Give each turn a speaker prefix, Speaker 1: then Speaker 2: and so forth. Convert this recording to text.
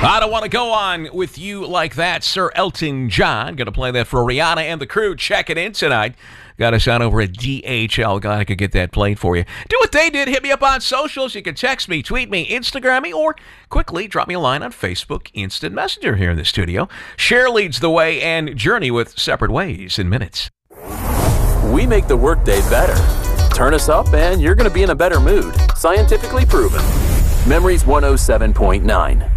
Speaker 1: I don't want to go on with you like that, Sir Elton John. Going to play that for Rihanna and the crew. Check it in tonight. Got us out over at DHL. Glad I could get that played for you. Do what they did. Hit me up on socials. You can text me, tweet me, Instagram me, or quickly drop me a line on Facebook, Instant Messenger here in the studio. Cher leads the way and journey with Separate Ways in minutes.
Speaker 2: We make the workday better. Turn us up and you're going to be in a better mood. Scientifically proven. Memories 107.9.